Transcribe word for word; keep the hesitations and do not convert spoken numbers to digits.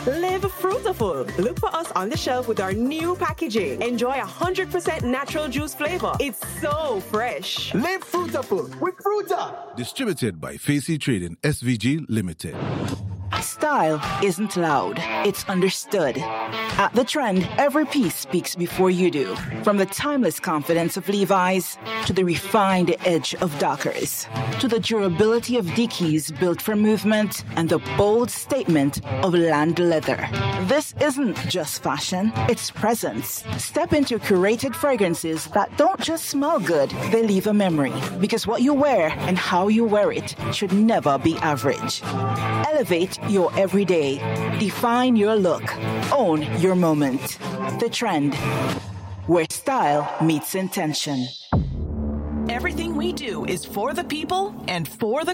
Live Fruitaful. Look for us on the shelf with our new packaging. Enjoy one hundred percent natural juice flavor. It's so fresh. Live Fruitaful with Fruta. Distributed by Facey Trading S V G Limited. Style isn't loud, it's understood. At The Trend, every piece speaks before you do. From the timeless confidence of Levi's, to the refined edge of Dockers, to the durability of Dickies built for movement, and the bold statement of Land Leather. This isn't just fashion, it's presence. Step into curated fragrances that don't just smell good, they leave a memory. Because what you wear and how you wear it should never be average. Elevate your everyday. Define your look. Own your moment. The Trend, where style meets intention. Everything we do is for the people and for the